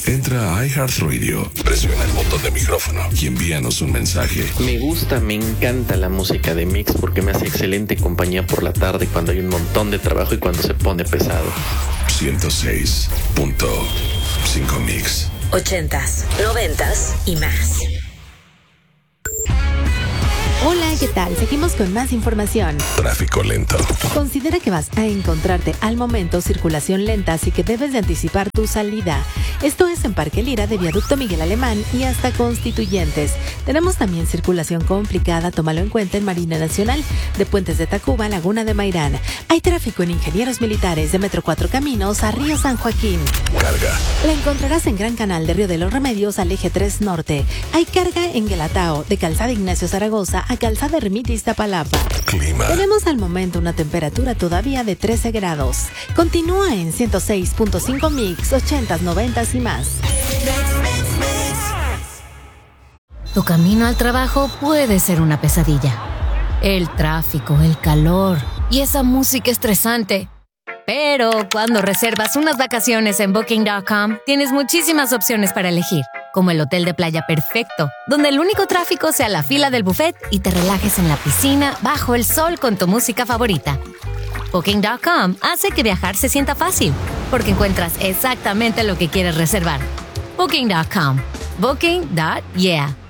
Entra a iHeartRadio, presiona el botón de micrófono y envíanos un mensaje. Me encanta la música de Mix porque me hace excelente compañía por la tarde cuando hay un montón de trabajo y cuando se pone pesado. 106.5 Mix. 80s, 90s y más. Hola, ¿qué tal? Seguimos con más información. Tráfico lento. Considera que vas a encontrarte al momento circulación lenta, así que debes de anticipar tu salida. Esto es en Parque Lira, de Viaducto Miguel Alemán y hasta Constituyentes. Tenemos también circulación complicada, tómalo en cuenta, en Marina Nacional, de Puentes de Tacuba, Laguna de Mairán. Hay tráfico en Ingenieros Militares, de Metro Cuatro Caminos a Río San Joaquín. Carga. La encontrarás en Gran Canal, de Río de los Remedios al Eje 3 Norte. Hay carga en Guelatao, de Calzada Ignacio Zaragoza a Calzada Ermita Iztapalapa. Clima. Tenemos al momento una temperatura todavía de 13 grados. Continúa en 106.5 Mix, 80s, 90s y más. Tu camino al trabajo puede ser una pesadilla. El tráfico, el calor y esa música estresante. Pero cuando reservas unas vacaciones en Booking.com, tienes muchísimas opciones para elegir, como el hotel de playa perfecto, donde el único tráfico sea la fila del buffet y te relajes en la piscina bajo el sol con tu música favorita. Booking.com hace que viajar se sienta fácil, porque encuentras exactamente lo que quieres reservar. Booking.com. Booking.yeah.